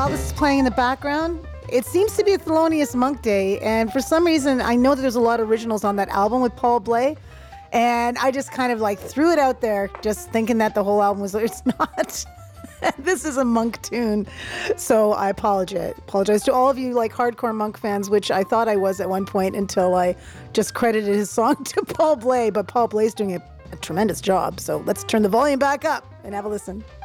while this is playing in the background, it seems to be a Thelonious Monk day, and for some reason, I know that there's a lot of originals on that album with Paul Bley, and I just kind of like threw it out there, just thinking that the whole album was. It's not. This is a Monk tune, so I apologize to all of you like hardcore Monk fans, which I thought I was at one point until I just credited his song to Paul Bley. But Paul Bley's doing a tremendous job, so let's turn the volume back up and have a listen.